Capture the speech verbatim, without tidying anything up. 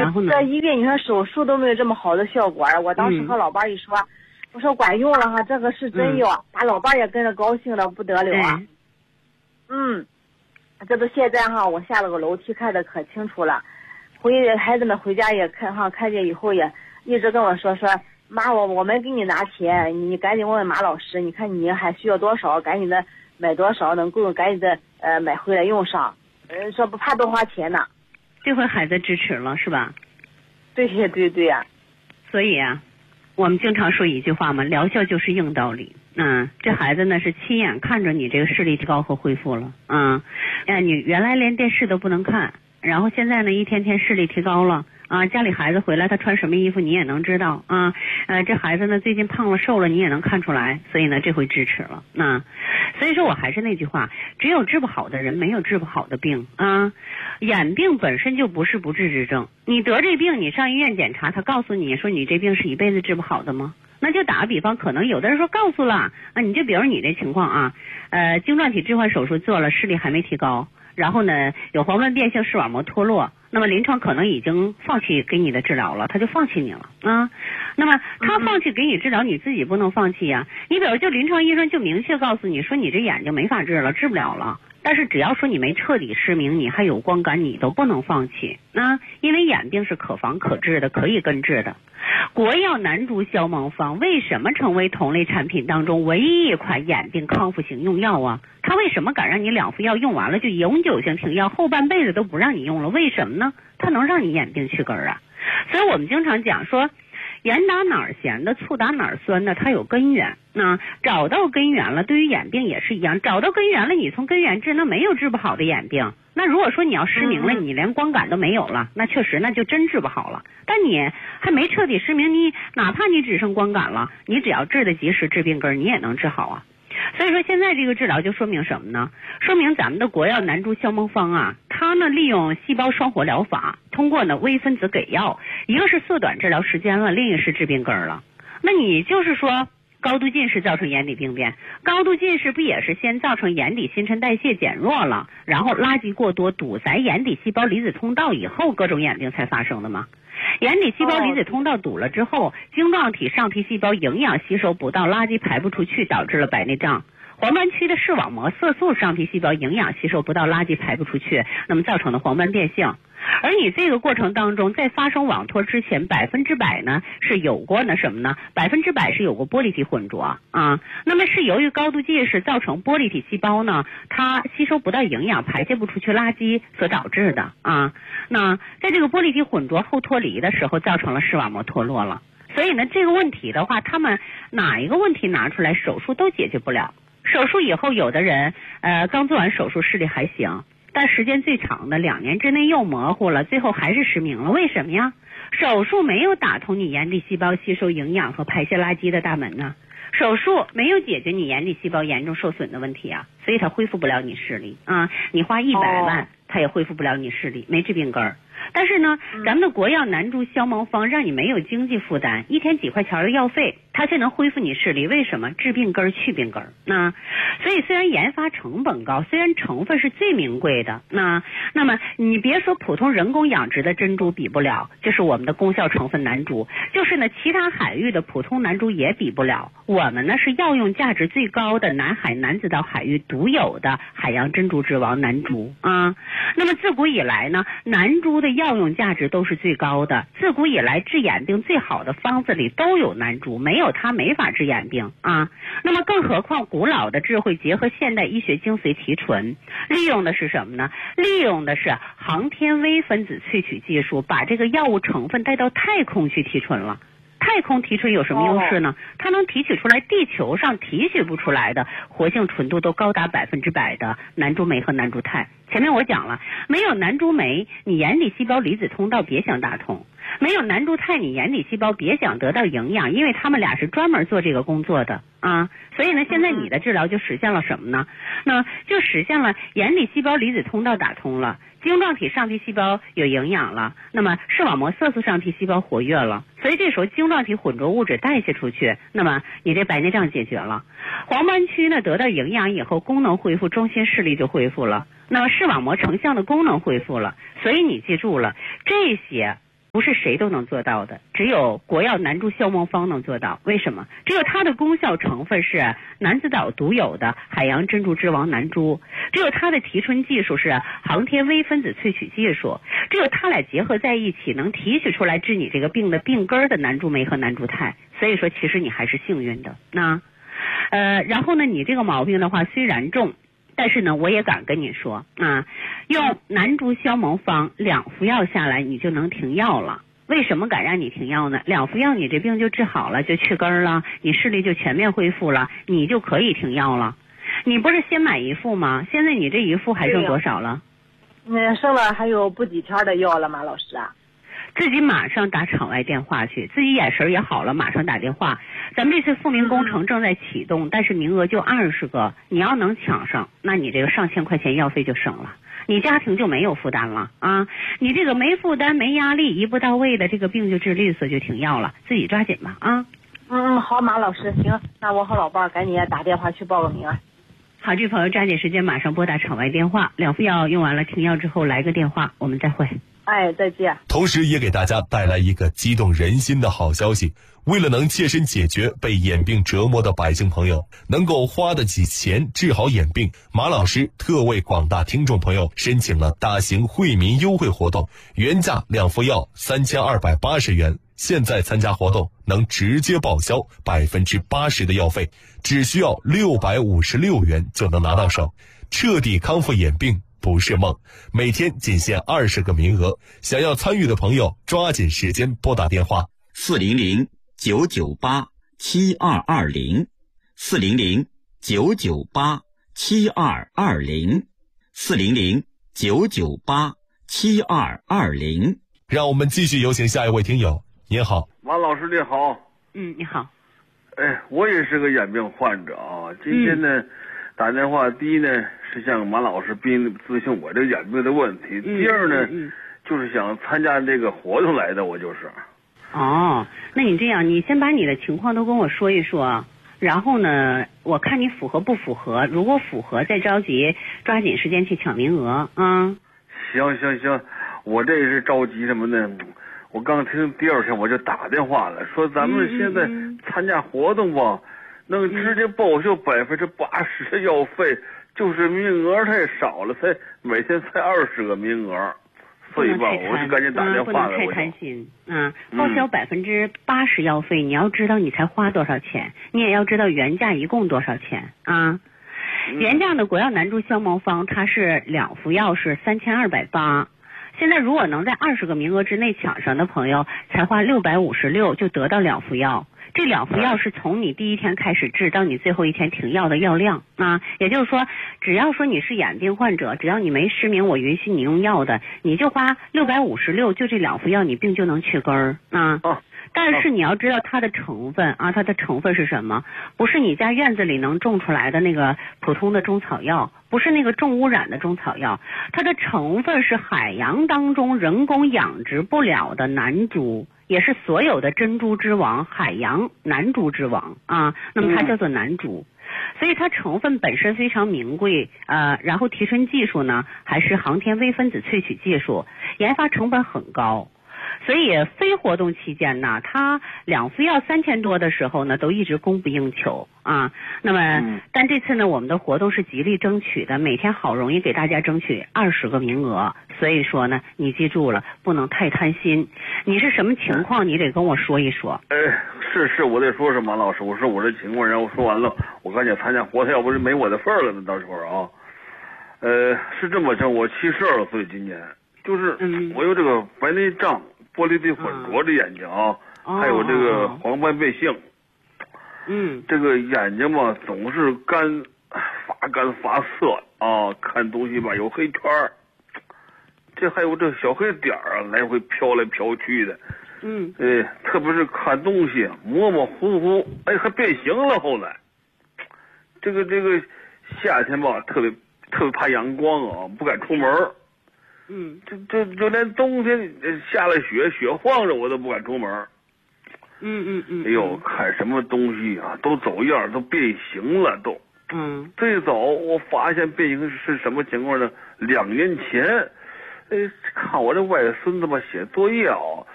然后呢？ 在医院你说手术都没有这么好的效果，我当时和老伴一说，嗯、我说管用了哈，这个是真药，嗯、把老伴也跟着高兴的不得了啊。嗯，这都现在哈，我下了个楼梯看的可清楚了，回孩子们回家也看哈，看见以后也一直跟我说说。妈，我我们给你拿钱，你赶紧问问马老师，你看你还需要多少，赶紧的买多少能够赶紧的呃买回来用上，呃说不怕多花钱呢。 这回孩子支持了是吧？ 对对对呀、啊。 所以啊，我们经常说一句话嘛，疗效就是硬道理。嗯，这孩子呢是亲眼看着你这个视力提高和恢复了。嗯，哎，你原来连电视都不能看，然后现在呢一天天视力提高了。啊，家里孩子回来他穿什么衣服你也能知道啊，呃，这孩子呢最近胖了瘦了你也能看出来，所以呢这回支持了。那所以说我还是那句话，只有治不好的人没有治不好的病啊。眼病本身就不是不治之症，你得这病你上医院检查，他告诉你说你这病是一辈子治不好的吗？那就打个比方，可能有的人说告诉了啊，你就比如你这情况啊，呃，晶状体置换手术做了，视力还没提高，然后呢有黄斑变性视网膜脱落。那么临床可能已经放弃给你的治疗了，他就放弃你了啊。那么他放弃给你治疗，你自己不能放弃呀、啊。你比如就临床医生就明确告诉你说你这眼睛没法治了，治不了了。但是只要说你没彻底失明，你还有光感，你都不能放弃啊，因为眼病是可防可治的，可以根治的。国药南珠消盲方为什么成为同类产品当中唯一一款眼病康复型用药啊？它为什么敢让你两副药用完了就永久性停药，后半辈子都不让你用了？为什么呢？它能让你眼病去根啊。所以我们经常讲说，盐打哪儿咸的，醋打哪儿酸的，它有根源。那找到根源了，对于眼病也是一样，找到根源了，你从根源治，那没有治不好的眼病。那如果说你要失明了，你连光感都没有了，那确实那就真治不好了。但你还没彻底失明，你哪怕你只剩光感了，你只要治得及时，治病根，你也能治好啊。所以说现在这个治疗就说明什么呢？说明咱们的国药南珠消盲方啊，它呢利用细胞双活疗法，通过呢微分子给药，一个是缩短治疗时间了，另一个是治病根了。那你就是说高度近视造成眼底病变，高度近视不也是先造成眼底新陈代谢减弱了，然后垃圾过多堵塞眼底细胞离子通道以后，各种眼病才发生的吗？眼底细胞离子通道堵了之后，晶状体上皮细胞营养吸收不到，垃圾排不出去，导致了白内障。黄斑区的视网膜色素上皮细胞营养吸收不到，垃圾排不出去，那么造成的黄斑变性。而你这个过程当中，在发生网脱之前，百分之百呢是有过呢什么呢？百分之百是有过玻璃体混浊啊。那么是由于高度近视造成玻璃体细胞呢，它吸收不到营养，排泄不出去垃圾所导致的啊。那在这个玻璃体混浊后脱离的时候，造成了视网膜脱落了。所以呢，这个问题的话，他们哪一个问题拿出来，手术都解决不了。手术以后，有的人呃刚做完手术视力还行。但时间最长的两年之内又模糊了，最后还是失明了。为什么呀？手术没有打通你眼底细胞吸收营养和排泄垃圾的大门呢，手术没有解决你眼底细胞严重受损的问题啊，所以它恢复不了你视力啊。你花一百万，它也恢复不了你视力，没治病根儿。但是呢，咱们的国药南珠消盲方让你没有经济负担，一天几块钱的药费，它却能恢复你视力。为什么？治病根儿去病根儿。那所以虽然研发成本高，虽然成分是最名贵的，那那么你别说普通人工养殖的珍珠比不了，就是我们的功效成分南珠，就是呢其他海域的普通南珠也比不了。我们呢是药用价值最高的南海南子岛海域独有的海洋珍珠之王南珠啊。那么自古以来呢，南珠的药用价值都是最高的，自古以来治眼病最好的方子里都有南珠，没有它没法治眼病啊。那么更何况古老的智慧结合现代医学精髓提纯，利用的是什么呢？利用的是航天微分子萃取技术，把这个药物成分带到太空去提纯了。太空提纯有什么优势呢？它能提取出来地球上提取不出来的活性纯度都高达百分之百的南珠酶和南珠肽。前面我讲了，没有南珠酶，你眼底细胞离子通道别想打通；没有南珠肽，你眼底细胞别想得到营养，因为他们俩是专门做这个工作的啊。所以呢，现在你的治疗就实现了什么呢？那就实现了眼底细胞离子通道打通了，晶状体上皮细胞有营养了，那么视网膜色素上皮细胞活跃了，所以这时候晶状体混浊物质代谢出去，那么你这白内障解决了。黄斑区呢得到营养以后，功能恢复，中心视力就恢复了，那么视网膜成像的功能恢复了。所以你记住了，这些不是谁都能做到的，只有国药南珠消梦方能做到。为什么？只有它的功效成分是南子岛独有的海洋珍珠之王南珠，只有它的提纯技术是航天微分子萃取技术，只有它俩结合在一起能提取出来治你这个病的病根的南珠酶和南珠肽。所以说其实你还是幸运的。那呃，然后呢，你这个毛病的话虽然重，但是呢，我也敢跟你说啊，用南珠消蒙方两服药下来，你就能停药了。为什么敢让你停药呢？两服药你这病就治好了，就去根了，你视力就全面恢复了，你就可以停药了。你不是先买一副吗？现在你这一副还剩多少了？ 嗯，剩了还有不几天的药了，马老师啊。 自己马上打场外电话去，自己眼神也好了，马上打电话。咱们这次复明工程正在启动，但是名额就二十个，你要能抢上，那你这个上千块钱药费就省了，你家庭就没有负担了啊！你这个没负担、没压力、一步到位的这个病就治利索，就停药了，自己抓紧吧啊！ 嗯嗯，好，马老师，行，那我和老伴儿赶紧打电话去报个名啊。 好，这位朋友抓紧时间马上拨打场外电话，两副药用完了停药之后来个电话，我们再会。 哎，再见。 同时也给大家带来一个激动人心的好消息，为了能切身解决被眼病折磨的百姓朋友能够花得起钱治好眼病，马老师特为广大听众朋友申请了大型惠民优惠活动，原价两副药三千二百八十元，现在参加活动能直接报销百分之八十的药费，只需要六百五十六元就能拿到手，彻底康复眼病不是梦。每天仅限二十个名额，想要参与的朋友抓紧时间拨打电话四零零九九八七二二零，四零零九九八七二二零，四零零九九八七二二零。 让我们继续有请下一位听友。您好， 马老师你好。 嗯，你好。 哎，我也是个眼病患者啊。今天呢，嗯、打电话第一呢是向马老师并咨询我这个眼病的问题， 嗯、 第二呢、 嗯嗯、 就是想参加这个活动来的，我就是。 哦，那你这样，你先把你的情况都跟我说一说，然后呢，我看你符合不符合，如果符合再着急，抓紧时间去抢名额啊。嗯、 行行行，我这是着急什么呢？我刚听第二天我就打电话了，说咱们现在参加活动吧，嗯、能直接报销百分之八十的药费，就是名额太少了，才每天才二十个名额。所以吧，我就赶紧打电话了。 嗯、不能太贪心。嗯，报销百分之八十药费，你要知道你才花多少钱，你也要知道原价一共多少钱啊。嗯、原价的国药南珠消蒙方，它是两服药是三千二百八。现在如果能在二十个名额之内抢上的朋友，才花六百五十六就得到两副药。这两副药是从你第一天开始治到你最后一天停药的药量啊，也就是说，只要说你是眼病患者，只要你没失明，我允许你用药的，你就花六百五十六，就这两副药，你病就能去根儿啊。 啊但是你要知道它的成分啊，它的成分是什么？不是你家院子里能种出来的那个普通的中草药，不是那个重污染的中草药，它的成分是海洋当中人工养殖不了的南珠，也是所有的珍珠之王，海洋南珠之王啊。那么它叫做南珠，所以它成分本身非常名贵，呃，然后提纯技术呢还是航天微分子萃取技术，研发成本很高。所以非活动期间呢，它两副药三千多的时候呢，都一直供不应求啊。那么，嗯、但这次呢，我们的活动是极力争取的，每天好容易给大家争取二十个名额。所以说呢，你记住了，不能太贪心。你是什么情况？你得跟我说一说。 哎，是是，我得说是马老师，我说我这情况，然后说完了，我赶紧参加活动，要不是没我的份儿了呢，到时候啊。呃，是这么讲，我七十二岁今年，就是我有这个白内障。玻璃体混浊的眼睛啊， 嗯、 还有这个黄斑变性。 嗯， 这个眼睛嘛，总是干发干发涩啊，看东西吧有黑圈儿，这还有这小黑点儿啊，来回飘来飘去的。 嗯， 哎，特别是看东西模模糊糊，哎，还变形了。后来，这个这个夏天吧，特别特别怕阳光啊，不敢出门。 嗯， 就就就连冬天下了雪，雪晃着我都不敢出门。 嗯嗯嗯。 哎呦，看什么东西啊，都走样，都变形了都。 嗯。 最早我发现变形是什么情况呢？两年前，哎，看我这外孙子吧写作业啊，